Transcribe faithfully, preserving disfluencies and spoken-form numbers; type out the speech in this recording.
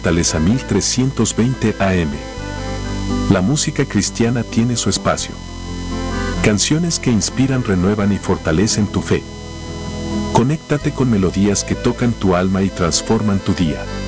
Fortaleza mil trescientos veinte A M. La música cristiana tiene su espacio. Canciones que inspiran, renuevan y fortalecen tu fe. Conéctate con melodías que tocan tu alma y transforman tu día.